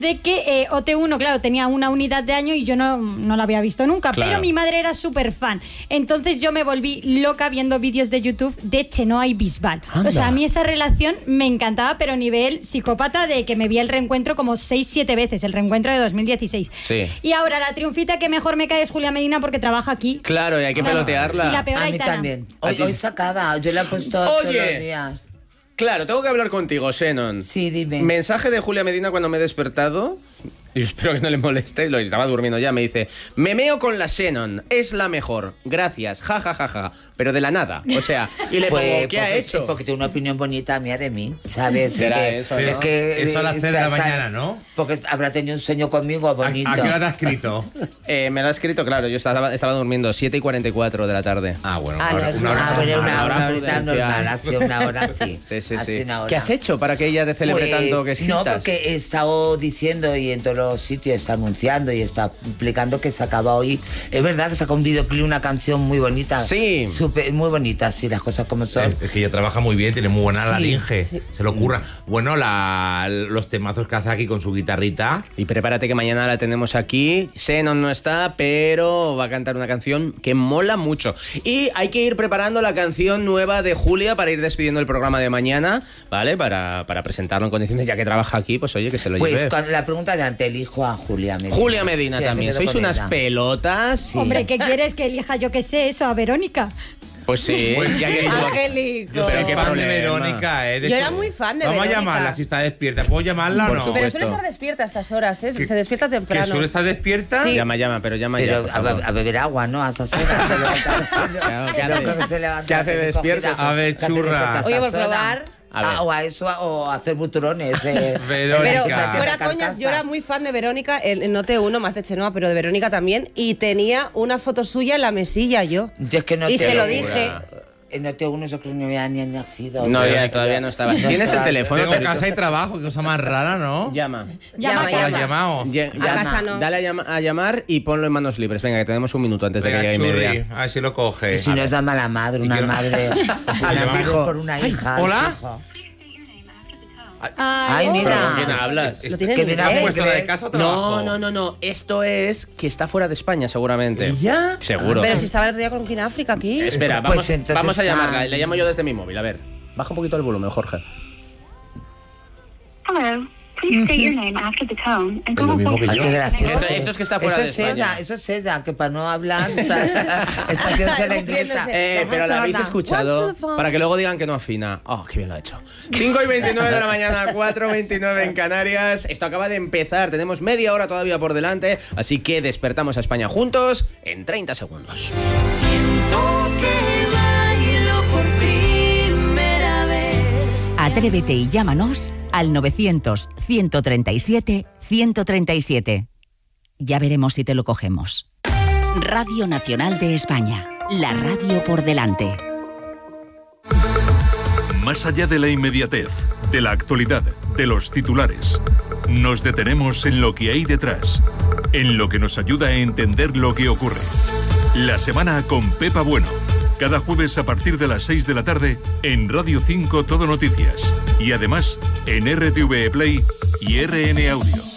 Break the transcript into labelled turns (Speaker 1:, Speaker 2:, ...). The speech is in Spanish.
Speaker 1: de que OT1, claro, tenía una unidad de año y yo no la había visto nunca, claro. Pero mi madre era súper fan. Entonces yo me volví loca viendo vídeos de YouTube de Chenoa y Bisbal. Anda. O sea, a mí esa relación me encantaba, pero nivel psicópata, de que me vi el reencuentro como 6-7 veces, el reencuentro de 2016.
Speaker 2: Sí.
Speaker 1: Y ahora la triunfita que mejor me cae es Julia Medina porque trabaja aquí.
Speaker 2: Claro, y hay que pelotearla.
Speaker 1: Y la peor
Speaker 3: a mí
Speaker 1: Aitana.
Speaker 3: También. Hoy se acaba, yo la he puesto todos los días.
Speaker 2: Claro, tengo que hablar contigo, Shannon.
Speaker 3: Sí, dime.
Speaker 2: Mensaje de Julia Medina cuando me he despertado. Y espero que no le moleste, lo estaba durmiendo ya. Me dice: me meo con la Shannon, es la mejor. Gracias, ja, ja, ja, ja. Pero de la nada, o sea, y le pongo, ¿qué ha hecho?
Speaker 3: Porque tiene una opinión bonita mía de mí, ¿sabes?
Speaker 2: Será eso, ¿no?
Speaker 3: Es que,
Speaker 4: eso a las 3 de la mañana, ¿no?
Speaker 3: Porque habrá tenido un sueño conmigo bonito.
Speaker 4: ¿A qué hora te ha escrito?
Speaker 2: Me lo ha escrito, claro, yo estaba durmiendo, 7:44 de la tarde.
Speaker 4: Ah, bueno,
Speaker 3: una hora normal, así una hora así.
Speaker 2: Sí. ¿Qué has hecho para que ella te celebre tanto que existas?
Speaker 3: No, porque he estado diciendo y en todos los sitios está anunciando y está explicando que se acaba hoy. Es verdad que saca un videoclip, una canción muy bonita.
Speaker 2: Sí.
Speaker 3: Muy bonita, sí, las cosas como son.
Speaker 4: Es que ella trabaja muy bien, tiene muy buena laringe. Sí. Se lo ocurra. Bueno, los temazos que hace aquí con su guitarrita.
Speaker 2: Y prepárate que mañana la tenemos aquí. Shannon no está, pero va a cantar una canción que mola mucho. Y hay que ir preparando la canción nueva de Julia para ir despidiendo el programa de mañana, ¿vale? Para presentarlo en condiciones, ya que trabaja aquí, pues oye, que se lo lleve.
Speaker 3: Pues con la pregunta de antes, elijo a Julia Medina.
Speaker 2: Julia Medina sí, también. Sois unas pelotas.
Speaker 1: Sí. Hombre, ¿qué quieres que elija? Yo qué sé, eso, a Verónica.
Speaker 2: Pues sí.
Speaker 5: Pues ya que Angélico.
Speaker 4: Yo soy fan de Verónica,
Speaker 5: De hecho, era muy fan de Verónica.
Speaker 4: Vamos a llamarla si está despierta. ¿Puedo llamarla o no?
Speaker 5: Pero suele estar despierta a estas horas, ¿eh? Se despierta temprano.
Speaker 4: ¿Que suele estar despierta?
Speaker 2: Sí. Llama, pero ya.
Speaker 3: A beber agua, ¿no? A estas horas.
Speaker 2: ¿Qué hace despierta?
Speaker 4: A ver, churra.
Speaker 5: Oye, por probar...
Speaker 3: o a eso, o a hacer buturones.
Speaker 4: Verónica.
Speaker 5: Pero fuera coñas, yo era muy fan de Verónica, en OT1, más de Chenoa, pero de Verónica también, y tenía una foto suya en la mesilla yo.
Speaker 3: Y
Speaker 5: se lo dije.
Speaker 3: En OT1 yo creo que no había ni nacido.
Speaker 2: No, todavía no estaba. ¿Tienes el teléfono?
Speaker 4: Tengo casa y trabajo, qué cosa más rara, ¿no?
Speaker 2: Llama.
Speaker 4: ¿Has llamado?
Speaker 5: A casa no.
Speaker 2: Dale a llamar y ponlo en manos libres. Venga, que tenemos un minuto antes de que llegue media.
Speaker 4: A ver si lo coge.
Speaker 3: Si no llama a la madre, una madre. A la madre por una hija.
Speaker 4: ¿Hola?
Speaker 3: Ay, mira.
Speaker 2: ¿Quién hablas?
Speaker 5: ¿Lo tienen
Speaker 4: puesto de casa o trabajo?
Speaker 2: No. Esto es que está fuera de España, seguramente.
Speaker 4: ¿Y ya?
Speaker 2: Seguro.
Speaker 5: Pero si estaba el otro día con King África aquí.
Speaker 2: Espera, vamos a llamarla. Le llamo yo desde mi móvil. A ver, baja un poquito el volumen, Jorge.
Speaker 6: Hello. Please state your name after the tone and go
Speaker 3: Qué gracioso.
Speaker 2: Esto es que está fuera de España.
Speaker 3: Eso es ella, que para no hablar está haciéndose la inglesa.
Speaker 2: Pero la habéis escuchado para que luego digan que no afina. Oh, qué bien lo ha hecho. 5:29 de la mañana, 4:29 en Canarias. Esto acaba de empezar, tenemos media hora todavía por delante, así que despertamos a España juntos en 30 segundos.
Speaker 7: Siento que bailo por primera vez.
Speaker 8: Atrévete y llámanos al 900-137-137. Ya veremos si te lo cogemos. Radio Nacional de España. La radio por delante.
Speaker 9: Más allá de la inmediatez, de la actualidad, de los titulares, nos detenemos en lo que hay detrás, en lo que nos ayuda a entender lo que ocurre. La semana con Pepa Bueno. Cada jueves a partir de las 6 de la tarde en Radio 5 Todo Noticias. Y además en RTV Play y RN Audio.